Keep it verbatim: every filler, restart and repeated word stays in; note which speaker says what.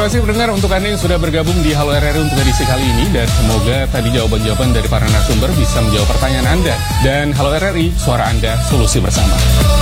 Speaker 1: kasih pendengar untuk Anda yang sudah bergabung di Halo R R I untuk edisi kali ini. Dan semoga tadi jawaban-jawaban dari para narasumber bisa menjawab pertanyaan Anda. Dan Halo R R I, suara Anda, solusi bersama.